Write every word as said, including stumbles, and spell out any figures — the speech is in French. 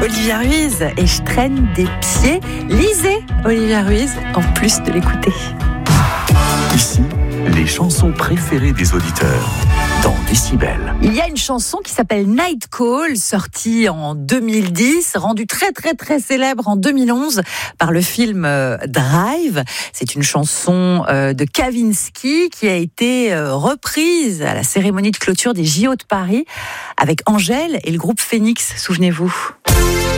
Olivia Ruiz et je traîne des pieds. Lisez Olivia Ruiz en plus de l'écouter. Ici, les chansons préférées des auditeurs dans Décibel. Il y a une chanson qui s'appelle Night Call, sortie en deux mille dix, rendue très très très célèbre en deux mille onze par le film Drive. C'est une chanson de Kavinsky qui a été reprise à la cérémonie de clôture des J O de Paris avec Angèle et le groupe Phoenix, souvenez-vous.